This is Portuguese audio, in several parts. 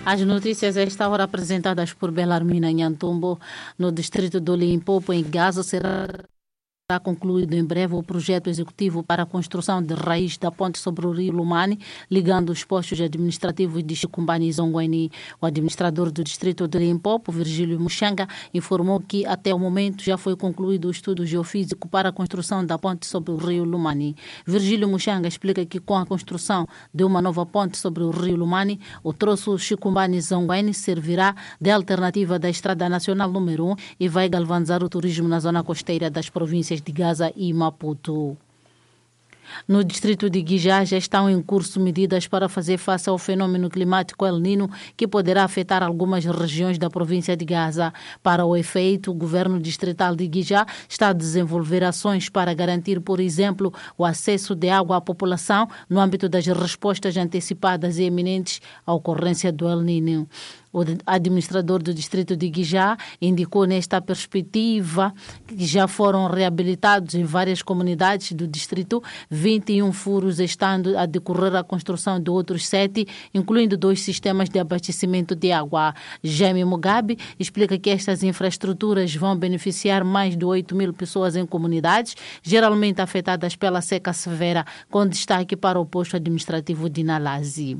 As notícias a esta hora apresentadas por Belarmina Nhantumbo, no distrito do Limpopo, em Gaza, será concluído em breve o projeto executivo para a construção de raiz da ponte sobre o rio Lumani, ligando os postos administrativos de Chicumbani e Zongweni. O administrador do distrito de Limpopo, Virgílio Muxanga, informou que até o momento já foi concluído o estudo geofísico para a construção da ponte sobre o rio Lumani. Virgílio Muxanga explica que com a construção de uma nova ponte sobre o rio Lumani, o troço Chicumbani e Zongweni servirá de alternativa da Estrada Nacional número 1 e vai galvanizar o turismo na zona costeira das províncias de Gaza e Maputo. No distrito de Guijá já estão em curso medidas para fazer face ao fenômeno climático El Nino, que poderá afetar algumas regiões da província de Gaza. Para o efeito, o governo distrital de Guijá está a desenvolver ações para garantir, por exemplo, o acesso de água à população no âmbito das respostas antecipadas e iminentes à ocorrência do El Nino. O administrador do distrito de Guijá indicou nesta perspectiva que já foram reabilitados em várias comunidades do distrito 21 furos, estando a decorrer a construção de outros 7, incluindo 2 sistemas de abastecimento de água. Jaime Mugabe explica que estas infraestruturas vão beneficiar mais de 8.000 pessoas em comunidades, geralmente afetadas pela seca severa, com destaque para o posto administrativo de Nalazi.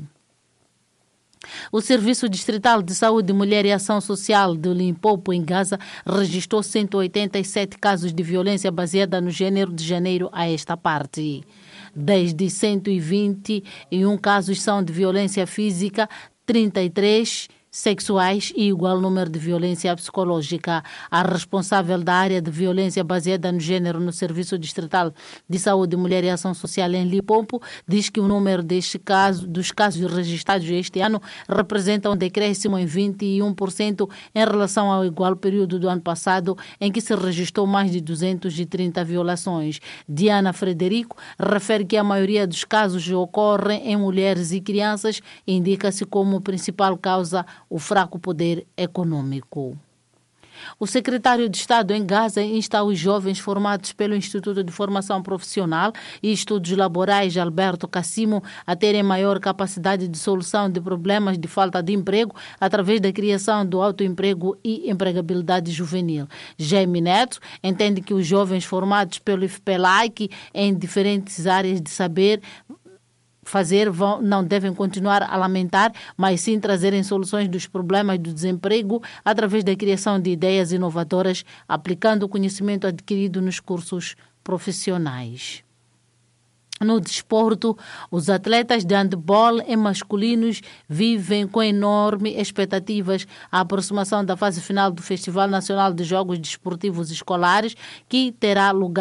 O Serviço Distrital de Saúde, Mulher e Ação Social do Limpopo, em Gaza, registrou 187 casos de violência baseada no gênero de janeiro a esta parte. Desde 121 casos são de violência física, 33 sexuais e igual número de violência psicológica. A responsável da área de violência baseada no gênero no Serviço Distrital de Saúde, Mulher e Ação Social em Limpopo diz que o número dos casos registrados este ano representa um decréscimo em 21% em relação ao igual período do ano passado, em que se registrou mais de 230 violações. Diana Frederico refere que a maioria dos casos ocorrem em mulheres e crianças e indica-se como principal causa o fraco poder econômico. O secretário de Estado em Gaza insta os jovens formados pelo Instituto de Formação Profissional e Estudos Laborais Alberto Cassimo a terem maior capacidade de solução de problemas de falta de emprego através da criação do autoemprego e empregabilidade juvenil. Jaime Neto entende que os jovens formados pelo IFPELAIC em diferentes áreas de saber fazer não devem continuar a lamentar, mas sim trazerem soluções dos problemas do desemprego através da criação de ideias inovadoras, aplicando o conhecimento adquirido nos cursos profissionais. No desporto, os atletas de handball em masculinos vivem com enormes expectativas a aproximação da fase final do Festival Nacional de Jogos Desportivos Escolares, que terá lugar